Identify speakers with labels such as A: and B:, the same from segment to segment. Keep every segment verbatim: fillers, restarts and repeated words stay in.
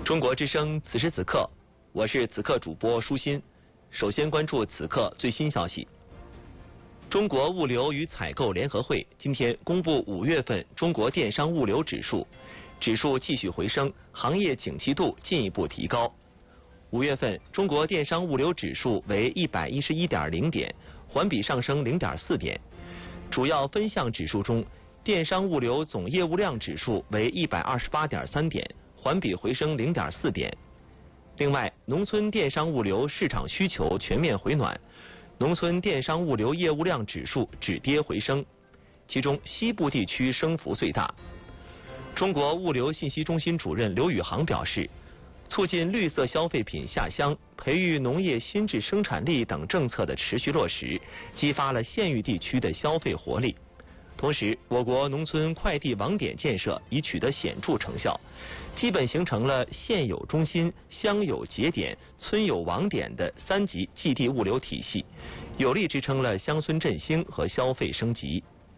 A: 中国之声，此时此刻，我是此刻主播舒心。首先关注此刻最新消息。中国物流与采购联合会今天公布五月份中国电商物流指数，指数继续回升，行业景气度进一步提高。五月份中国电商物流指数为一百一十一点零点，环比上升零点四点。主要分项指数中，电商物流总业务量指数为一百二十八点三点，环比回升零点四点。另外，农村电商物流市场需求全面回暖，农村电商物流业务量指数止跌回升，其中西部地区升幅最大。中国物流信息中心主任刘宇航表示，促进绿色消费品下乡、培育农业新质生产力等政策的持续落实，激发了县域地区的消费活力。同时，我国农村快递网点建设已取得显著成效，基本形成了县有中心、乡有节点、村有网点的三级寄递物流体系，有力支撑了乡村振兴和消费升级。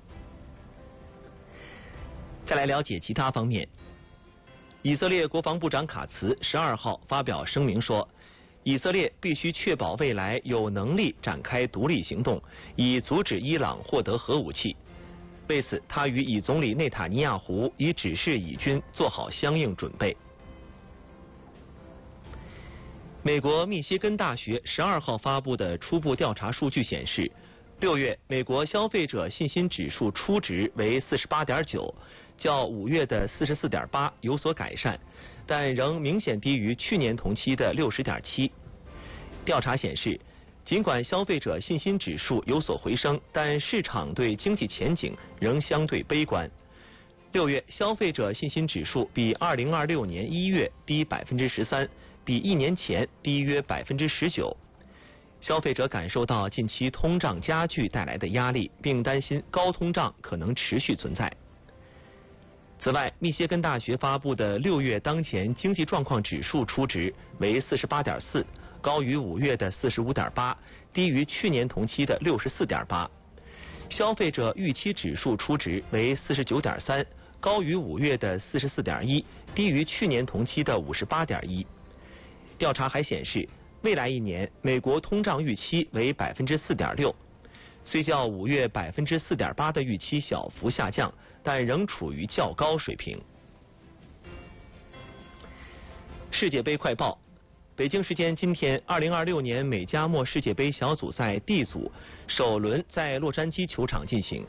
A: 再来了解其他方面。以色列国防部长卡茨十二号发表声明说，以色列必须确保未来有能力展开独立行动，以阻止伊朗获得核武器。为此，他与以总理内塔尼亚胡已指示以军做好相应准备。美国密歇根大学十二号发布的初步调查数据显示，六月美国消费者信心指数初值为四十八点九，较五月的四十四点八有所改善，但仍明显低于去年同期的六十点七。调查显示，尽管消费者信心指数有所回升，但市场对经济前景仍相对悲观。六月消费者信心指数比二零二六年一月低百分之十三，比一年前低约百分之十九。消费者感受到近期通胀加剧带来的压力，并担心高通胀可能持续存在。此外，密歇根大学发布的六月当前经济状况指数初值为四十八点四。高于五月的四十五点八，低于去年同期的六十四点八。消费者预期指数初值为四十九点三，高于五月的四十四点一，低于去年同期的五十八点一。调查还显示，未来一年美国通胀预期为百分之四点六，虽较五月百分之四点八的预期小幅下降，但仍处于较高水平。世界杯快报。北京时间今天，二零二六年美加墨世界杯小组赛 D 组首轮在洛杉矶球场进行。